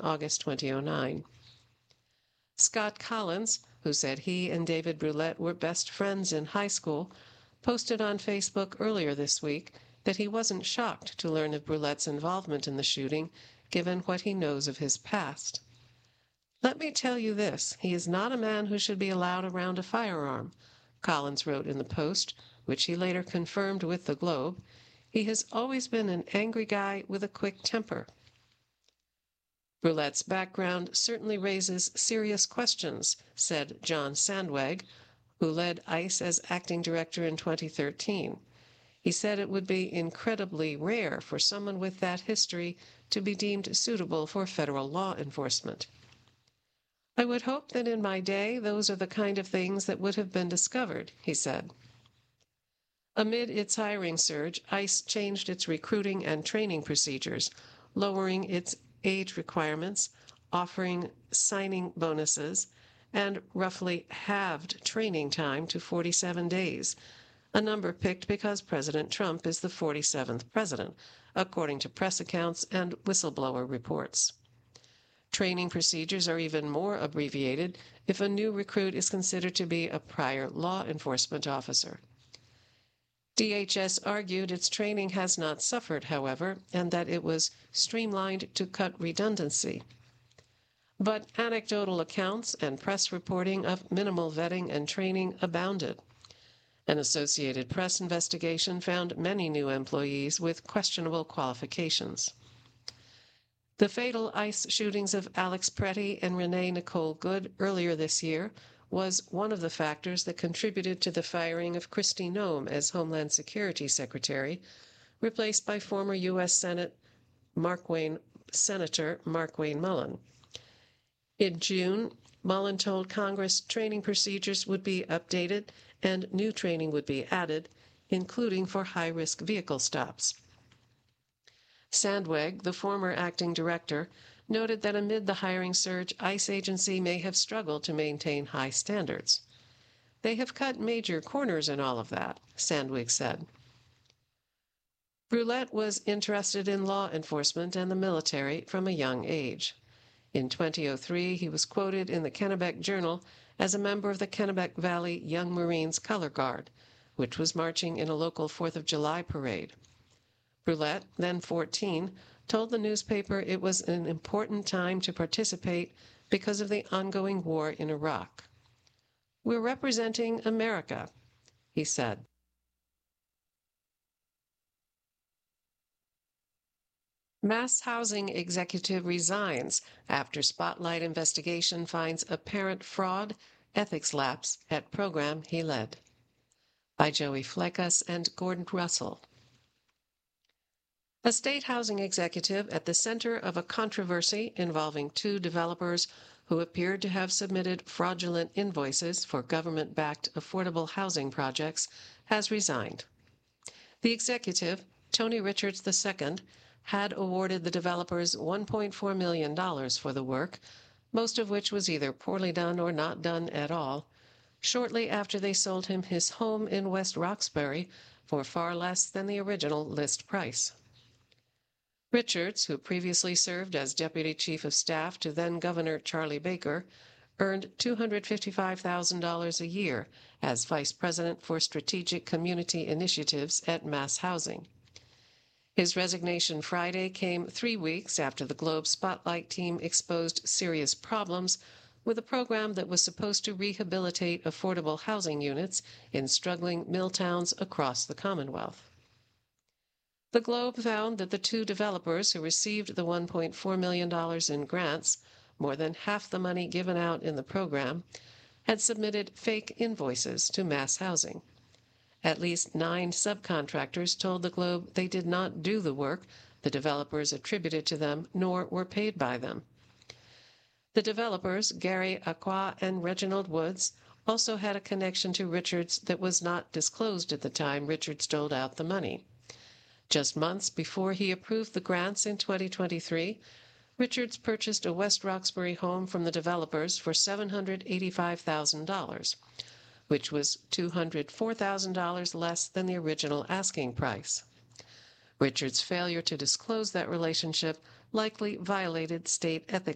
August 2009. Scott Collins, who said he and David Brulette were best friends in high school, posted on Facebook earlier this week that he wasn't shocked to learn of Brulette's involvement in the shooting, given what he knows of his past. "Let me tell you this, he is not a man who should be allowed around a firearm," Collins wrote in the Post, which he later confirmed with the Globe. "He has always been an angry guy with a quick temper." Brulette's background certainly raises serious questions, said John Sandweg, who led ICE as acting director in 2013. He said it would be incredibly rare for someone with that history to be deemed suitable for federal law enforcement. "I would hope that in my day those are the kind of things that would have been discovered," he said. Amid its hiring surge, ICE changed its recruiting and training procedures, lowering its age requirements, offering signing bonuses, and roughly halved training time to 47 days, a number picked because President Trump is the 47th president, according to press accounts and whistleblower reports. Training procedures are even more abbreviated if a new recruit is considered to be a prior law enforcement officer. DHS argued its training has not suffered, however, and that it was streamlined to cut redundancy. But anecdotal accounts and press reporting of minimal vetting and training abounded. An Associated Press investigation found many new employees with questionable qualifications. The fatal ICE shootings of Alex Pretty and Renee Nicole Good earlier this year was one of the factors that contributed to the firing of Kristi Noem as Homeland Security Secretary, replaced by former U.S. Senator Mark Wayne Mullin. In June, Mullin told Congress training procedures would be updated and new training would be added, including for high-risk vehicle stops. Sandweg, the former acting director, noted that amid the hiring surge, ICE agency may have struggled to maintain high standards. "They have cut major corners in all of that," Sandweg said. Brulette was interested in law enforcement and the military from a young age. In 2003, he was quoted in the Kennebec Journal as a member of the Kennebec Valley Young Marines Color Guard, which was marching in a local 4th of July parade. Brulette, then 14, told the newspaper it was an important time to participate because of the ongoing war in Iraq. "We're representing America," he said. Mass housing executive resigns after Spotlight investigation finds apparent fraud, ethics lapse at program he led. By Joey Fleckas and Gordon Russell. A state housing executive at the center of a controversy involving two developers who appeared to have submitted fraudulent invoices for government-backed affordable housing projects has resigned. The executive, Tony Richards II, had awarded the developers $1.4 million for the work, most of which was either poorly done or not done at all, shortly after they sold him his home in West Roxbury for far less than the original list price. Richards, who previously served as Deputy Chief of Staff to then-Governor Charlie Baker, earned $255,000 a year as Vice President for Strategic Community Initiatives at Mass Housing. His resignation Friday came 3 weeks after the Globe Spotlight team exposed serious problems with a program that was supposed to rehabilitate affordable housing units in struggling mill towns across the Commonwealth. The Globe found that the two developers who received the $1.4 million in grants, more than half the money given out in the program, had submitted fake invoices to Mass Housing. At least 9 subcontractors told the Globe they did not do the work the developers attributed to them, nor were paid by them. The developers, Gary Acquah and Reginald Woods, also had a connection to Richards that was not disclosed at the time Richards doled out the money. Just months before he approved the grants in 2023, Richards purchased a West Roxbury home from the developers for $785,000, which was $204,000 less than the original asking price. Richards' failure to disclose that relationship likely violated state ethics